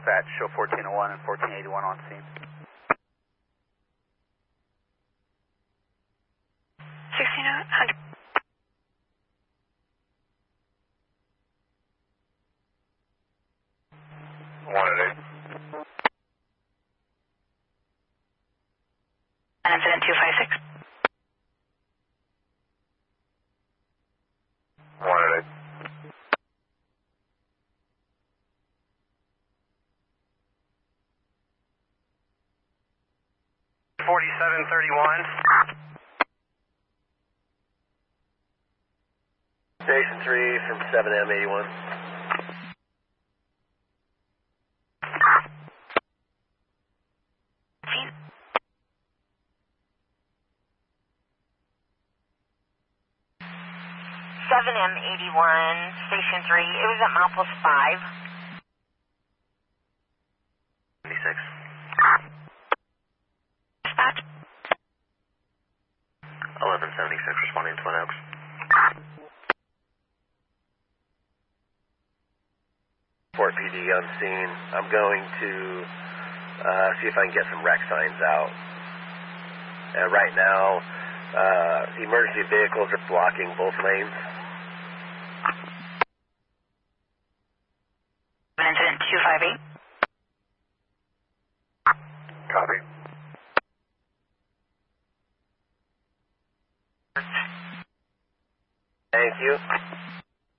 Dispatch, show 1401 and 1481 on scene. 1600. Incident 256. 4731. Station 3 from 7M81. M81, Station 3. It was at milepost 5. 76. Dispatch. 1176 responding to Twin Oaks. Fort PD on scene. I'm going to see if I can get some wreck signs out. Right now, emergency vehicles are blocking both lanes. Incident 258. Copy. Thank you.